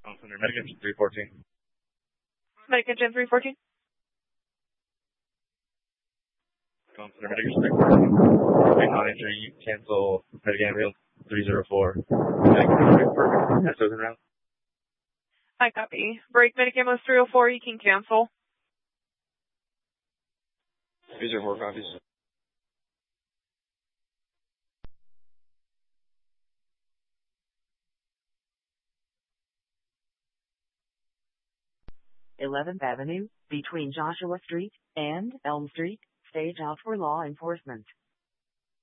Center Medic 314. Medic Engine 314. Center Medic 314. Wait, non-entry, cancel Medic Ambulance 304. Medic Ambulance, that's those around. I copy. Break Medic Ambulance 304, you can cancel. 304 copies. Eleventh Avenue, between Joshua Street and Elm Street, stage out for law enforcement.